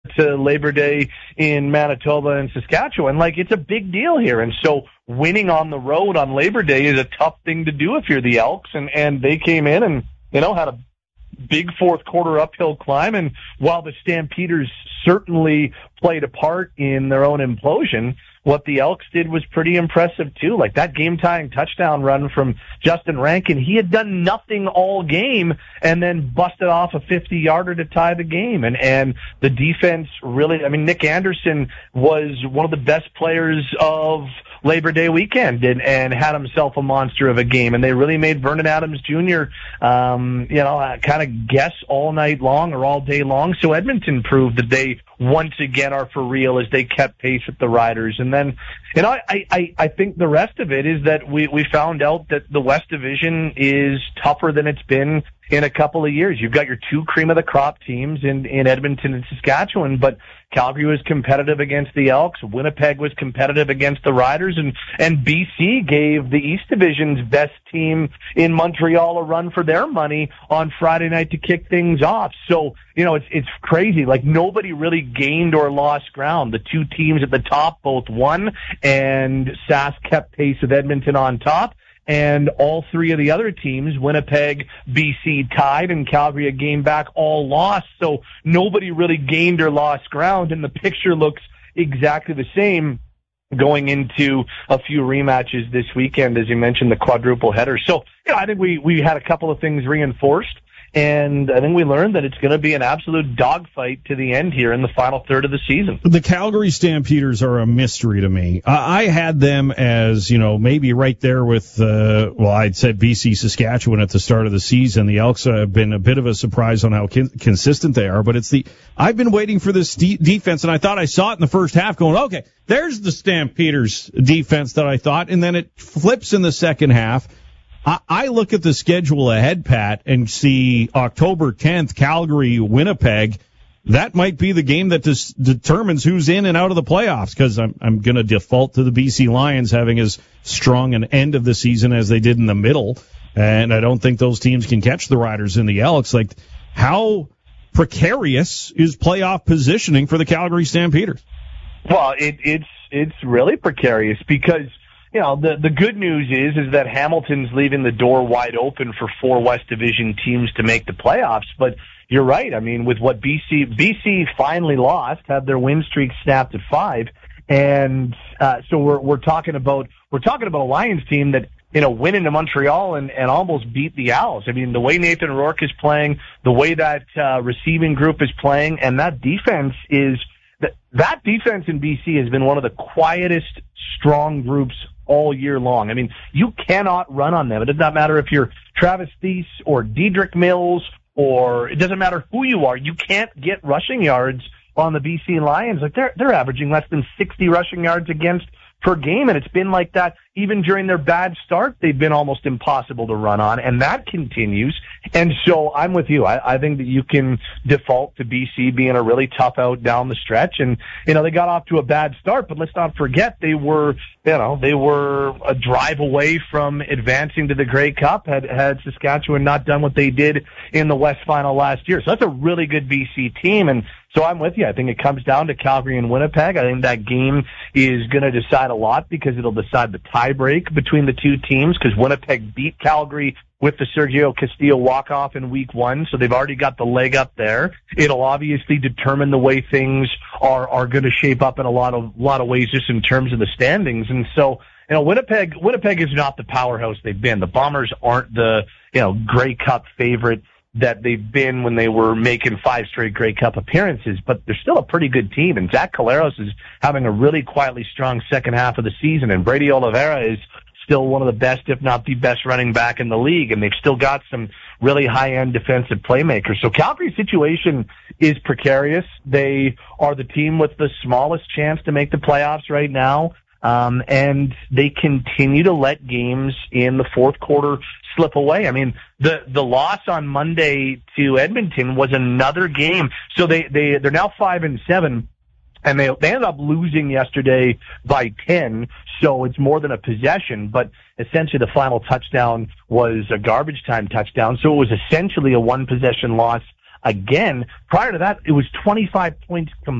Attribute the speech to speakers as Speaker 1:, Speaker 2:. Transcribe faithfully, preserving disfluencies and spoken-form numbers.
Speaker 1: to Labor Day in Manitoba and Saskatchewan. Like, it's a big deal here. And so winning on the road on Labor Day is a tough thing to do if you're the Elks. And, and they came in and, you know, had a big fourth quarter uphill climb. And while the Stampeders certainly played a part in their own implosion, what the Elks did was pretty impressive too. Like that game-tying touchdown run from Justin Rankin, he had done nothing all game and then busted off a fifty-yarder to tie the game. And and the defense really, I mean, Nick Anderson was one of the best players of Labor Day weekend and, and had himself a monster of a game. And they really made Vernon Adams Junior, um, you know, kind of guess all night long or all day long. So Edmonton proved that they once again are for real as they kept pace with the Riders. And then, you know, I, I, I think the rest of it is that we, we found out that the West Division is tougher than it's been in a couple of years. You've got your two cream of the crop teams in, in Edmonton and Saskatchewan, but Calgary was competitive against the Elks. Winnipeg was competitive against the Riders, and, and B C gave the East Division's best team in Montreal a run for their money on Friday night to kick things off. So, you know, it's, it's crazy. Like nobody really gained or lost ground. The two teams at the top both won, and Sask kept pace with Edmonton on top. And all three of the other teams, Winnipeg, B C tied, and Calgary a game back, all lost. So nobody really gained or lost ground, and the picture looks exactly the same going into a few rematches this weekend, as you mentioned, the quadruple header. So, you know, I think we, we had a couple of things reinforced. And I think we learned that it's going to be an absolute dogfight to the end here in the final third of the season.
Speaker 2: The Calgary Stampeders are a mystery to me. I had them as, you know, maybe right there with, uh, well, I'd said B C Saskatchewan at the start of the season. The Elks have been a bit of a surprise on how con- consistent they are, but it's the, I've been waiting for this de- defense, and I thought I saw it in the first half going, okay, there's the Stampeders defense that I thought, and then it flips in the second half. I look at the schedule ahead, Pat, and see October tenth, Calgary, Winnipeg. That might be the game that dis- determines who's in and out of the playoffs, because I'm, I'm going to default to the B C Lions having as strong an end of the season as they did in the middle, and I don't think those teams can catch the Riders and the Elks. Like, how precarious is playoff positioning for the Calgary Stampeders?
Speaker 1: Well, it, it's it's really precarious because, you know, the, the good news is, is that Hamilton's leaving the door wide open for four West Division teams to make the playoffs. But you're right. I mean, with what B C, B C finally lost, had their win streak snapped at five. And, uh, so we're, we're talking about, we're talking about a Lions team that, you know, went into Montreal and, and almost beat the Owls. I mean, the way Nathan Rourke is playing, the way that, uh, receiving group is playing, and that defense is, that, that defense in B C has been one of the quietest, strong groups all year long. I mean, you cannot run on them. It does not matter if you're Travis Thies or Dedrick Mills, or it doesn't matter who you are. You can't get rushing yards on the B C Lions. Like they're they're averaging less than sixty rushing yards against per game, and it's been like that even during their bad start. They've been almost impossible to run on, and that continues. And so I'm with you. I, I think that you can default to B C being a really tough out down the stretch. And, you know, they got off to a bad start, but let's not forget they were, you know, they were a drive away from advancing to the Grey Cup had, had Saskatchewan not done what they did in the West Final last year. So that's a really good B C team. And so I'm with you. I think it comes down to Calgary and Winnipeg. I think that game is going to decide a lot because it'll decide the tie break between the two teams, because Winnipeg beat Calgary with the Sergio Castillo walk-off in week one, so they've already got the leg up there. It'll obviously determine the way things are, are going to shape up in a lot of, lot of ways just in terms of the standings. And so, you know, Winnipeg, Winnipeg is not the powerhouse they've been. The Bombers aren't the, you know, Grey Cup favorite that they've been when they were making five straight Grey Cup appearances, but they're still a pretty good team. And Zach Collaros is having a really quietly strong second half of the season, and Brady Oliveira is still one of the best, if not the best, running back in the league, and they've still got some really high-end defensive playmakers. So Calgary's situation is precarious. They are the team with the smallest chance to make the playoffs right now, um, and they continue to let games in the fourth quarter slip away. I mean, the the loss on Monday to Edmonton was another game. So they, they, they're now five and seven. And they, they ended up losing yesterday by ten, so it's more than a possession, but essentially the final touchdown was a garbage time touchdown, so it was essentially a one-possession loss again. Prior to that, it was twenty-five points combined.